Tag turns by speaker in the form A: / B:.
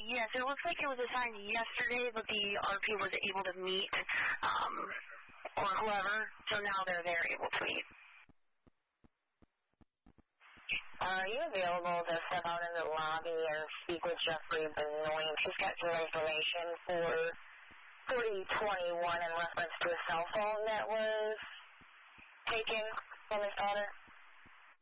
A: Yes, it looks like it was assigned yesterday, but the RP wasn't able to meet, or whoever, so now they're able to meet.
B: Are you available to step out in the lobby and speak with Jeffrey Benoit? He's got some information for 4021 in reference to a cell phone that was taken from his daughter.